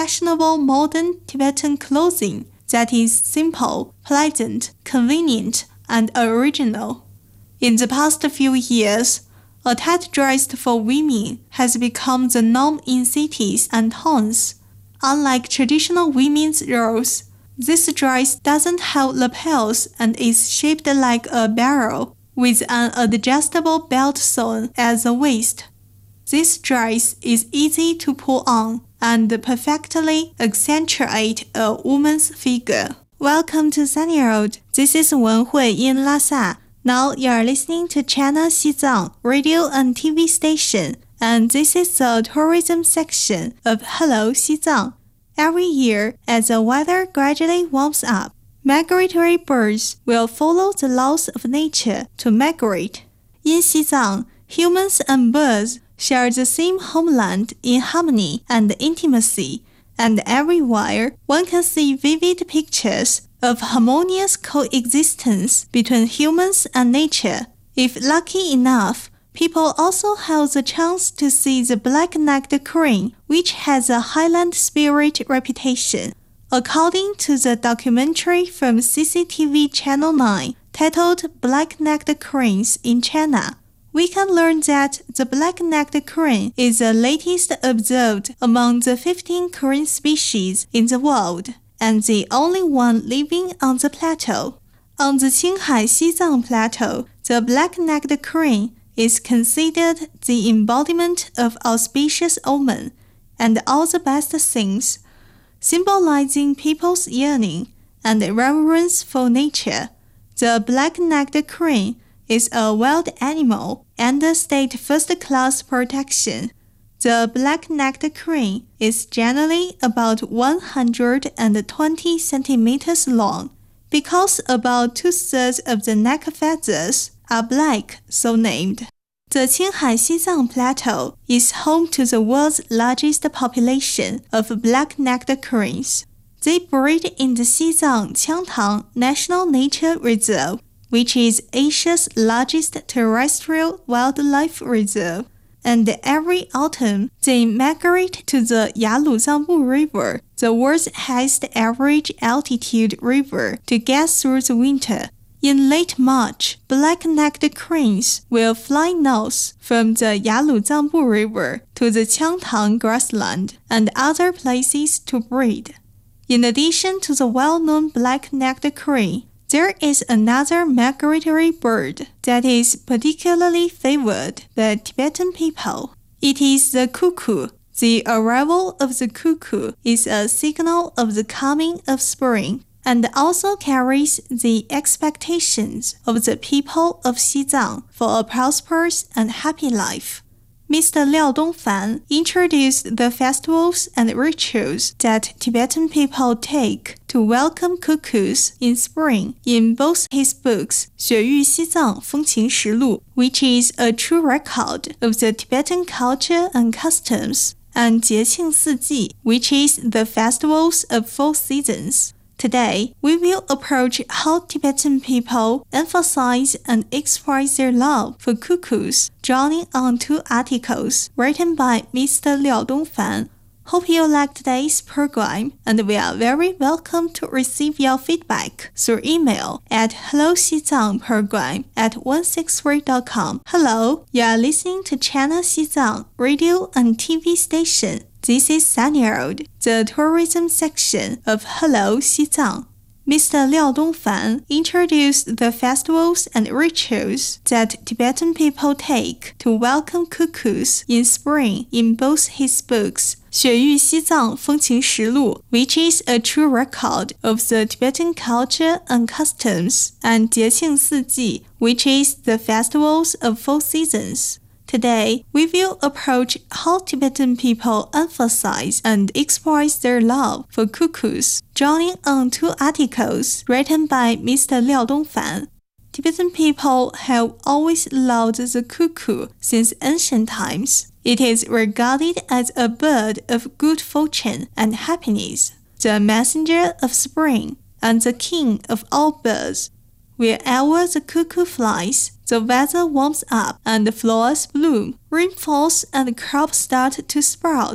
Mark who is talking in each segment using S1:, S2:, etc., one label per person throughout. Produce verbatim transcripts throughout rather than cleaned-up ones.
S1: fashionable modern Tibetan clothing that is simple, pleasant, convenient, and original. In the past few years, a tight dress for women has become the norm in cities and towns. Unlike traditional women's roles, this dress doesn't have lapels and is shaped like a barrel, with an adjustable belt sewn at the waist. This dress is easy to pull on and perfectly accentuate a woman's figure. Welcome to Sunny Road. This is Wenhui in Lhasa. Now you are listening to China Xizang radio and T V station, and this is the tourism section of Hello Xizang. Every year, as the weather gradually warms up, migratory birds will follow the laws of nature to migrate. In Xizang, humans and birds share the same homeland in harmony and intimacy, and everywhere one can see vivid pictures of harmonious coexistence between humans and nature. If lucky enough, people also have the chance to see the black-necked crane, which has a highland spirit reputation. According to the documentary from C C T V Channel nine titled Black-Necked Cranes in China, we can learn that the black-necked crane is the latest observed among the fifteen crane species in the world, and the only one living on the plateau. On the Qinghai-Xizang Plateau, the black-necked crane is considered the embodiment of auspicious omen and all the best things, symbolizing people's yearning and reverence for nature. The black-necked crane is a wild animal under state first-class protection. The black-necked crane is generally about one hundred twenty centimeters long, because about two-thirds of the neck feathers are black, so named. The Qinghai-Xizang Plateau is home to the world's largest population of black-necked cranes. They breed in the Xizang Qiangtang National Nature Reserve, which is Asia's largest terrestrial wildlife reserve. And every autumn, they migrate to the Yaluzangbu River, the world's highest average altitude river, to get through the winter. In late March, black-necked cranes will fly north from the Yaluzangbu River to the Qiangtang grassland and other places to breed. In addition to the well-known black-necked crane, there is another migratory bird that is particularly favored by Tibetan people. It is the cuckoo. The arrival of the cuckoo is a signal of the coming of spring, and also carries the expectations of the people of Xizang for a prosperous and happy life. Mister Liao Dongfan introduced the festivals and rituals that Tibetan people take to welcome cuckoos in spring in both his books 雪域西藏风情实录, which is a true record of the Tibetan culture and customs, and 节庆四季, which is the festivals of four seasons. Today, we will approach how Tibetan people emphasize and express their love for cuckoos, drawing on two articles written by Mister Liao Dongfan. Hope you like today's program, and we are very welcome to receive your feedback through email at helloxizangprogram at one six three dot com. Hello, you are listening to China Xizang radio and T V station. This is Sunny Road, the tourism section of Hello Xizang. Mister Liao Dongfan introduced the festivals and rituals that Tibetan people take to welcome cuckoos in spring in both his books, 雪域西藏风情实录, which is a true record of the Tibetan culture and customs, and 节庆四季, which is the festivals of four seasons. Today, we will approach how Tibetan people emphasize and express their love for cuckoos, drawing on two articles written by Mister Liao Dongfan. Tibetan people have always loved the cuckoo since ancient times. It is regarded as a bird of good fortune and happiness, the messenger of spring, and the king of all birds. Wherever the cuckoo flies, the weather warms up and the flowers bloom, rain falls and crops start to sprout,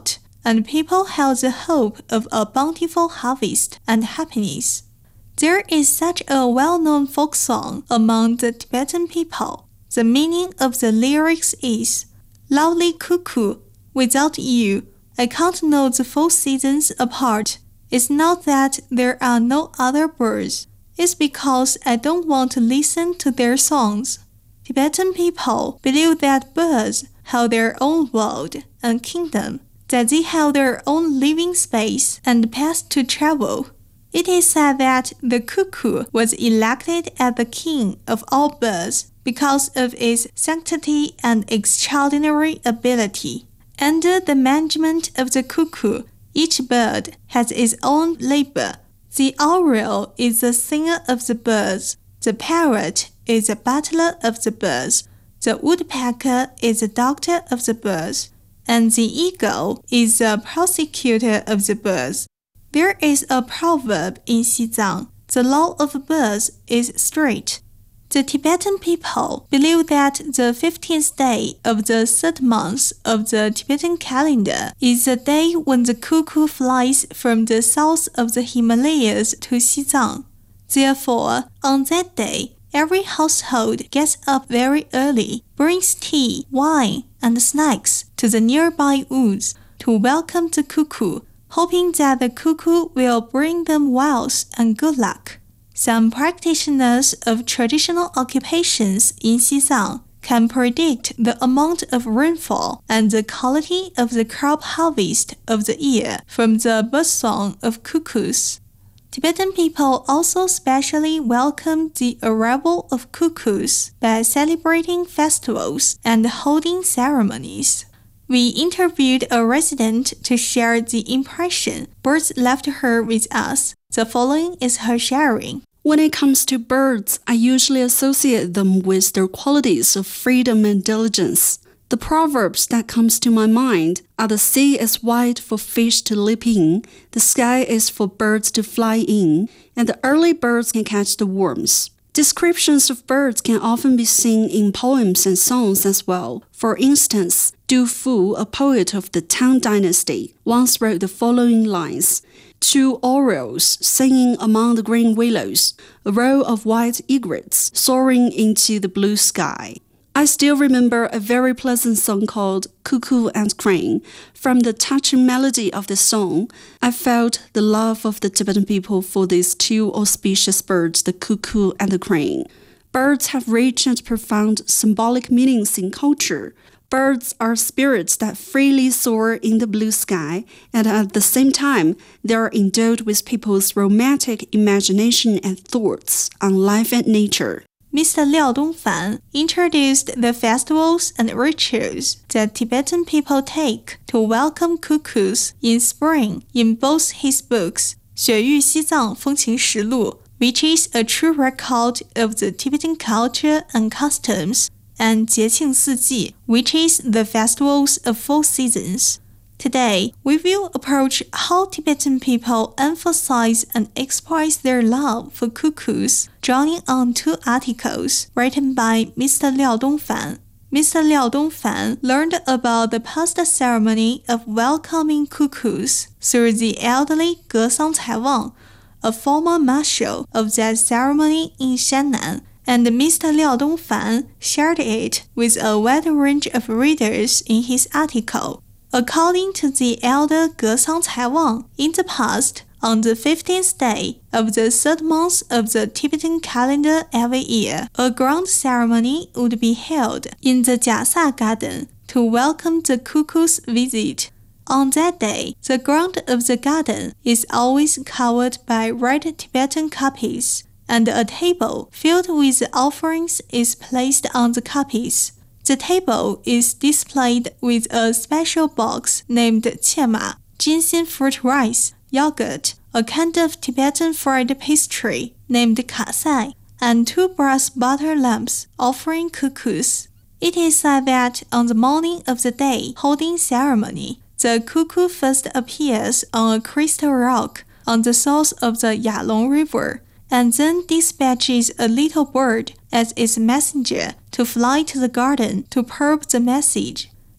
S1: and people held the hope of a bountiful harvest and happiness. There is such a well-known folk song among the Tibetan people. The meaning of the lyrics is, "Lovely cuckoo, without you, I can't know the four seasons apart. It's not that there are no other birds. It's because I don't want to listen to their songs." Tibetan people believe that birds have their own world and kingdom, that they have their own living space and path to travel. It is said that the cuckoo was elected as the king of all birds because of its sanctity and extraordinary ability. Under the management of the cuckoo, each bird has its own labor. The oriole is the singer of the birds. The parrot is the butler of the birds. The woodpecker is the doctor of the birds. And the eagle is the prosecutor of the birds. There is a proverb in Xizang, "The law of birds is straight." The Tibetan people believe that the fifteenth day of the third month of the Tibetan calendar is the day when the cuckoo flies from the south of the Himalayas to Xizang. Therefore, on that day, every household gets up very early, brings tea, wine, and snacks to the nearby woods to welcome the cuckoo, hoping that the cuckoo will bring them wealth and good luck. Some practitioners of traditional occupations in Xizang can predict the amount of rainfall and the quality of the crop harvest of the year from the birdsong of cuckoos. Tibetan people also specially welcome the arrival of cuckoos by celebrating festivals and holding ceremonies. We interviewed a resident to share the impression birds left her with us. The following is her sharing.
S2: When it comes to birds, I usually associate them with their qualities of freedom and diligence. The proverbs that comes to my mind are the sea is wide for fish to leap in, the sky is for birds to fly in, and the early birds can catch the worms. Descriptions of birds can often be seen in poems and songs as well. For instance, Du Fu, a poet of the Tang Dynasty, once wrote the following lines. Two orioles singing among the green willows, a row of white egrets soaring into the blue sky. I still remember a very pleasant song called Cuckoo and Crane. From the touching melody of the song, I felt the love of the Tibetan people for these two auspicious birds, the cuckoo and the crane. Birds have rich and profound symbolic meanings in culture. Birds are spirits that freely soar in the blue sky, and at the same time, they are endowed with people's romantic imagination and thoughts on life and nature.
S1: Mister Liao Dongfan introduced the festivals and rituals that Tibetan people take to welcome cuckoos in spring in both his books, 雪域西藏风情实录, which is a true record of the Tibetan culture and customs, and 节庆四季, which is the festivals of four seasons. Today, we will approach how Tibetan people emphasize and express their love for cuckoos, drawing on two articles written by Mister Liao Dongfan. Mister Liao Dongfan learned about the past ceremony of welcoming cuckoos through the elderly Ge Sang Cai Wang, a former marshal of that ceremony in Shannan, and Mister Liao Dongfan shared it with a wide range of readers in his article. According to the elder Ge Sang Cai Wang, in the past, on the fifteenth day of the third month of the Tibetan calendar every year, a grand ceremony would be held in the Jiasa garden to welcome the cuckoo's visit. On that day, the ground of the garden is always covered by red Tibetan kapis, and a table filled with offerings is placed on the kapis. The table is displayed with a special box named qiema, ginseng fruit rice, yogurt, a kind of Tibetan fried pastry named kasai, and two brass butter lamps offering cuckoos. It is said that on the morning of the day holding ceremony, the cuckoo first appears on a crystal rock on the source of the Yalong River, and then dispatches a little bird as its messenger to fly to the garden to probe the message.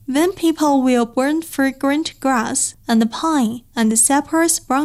S1: Then people will burn fragrant grass and pine and cypress branches.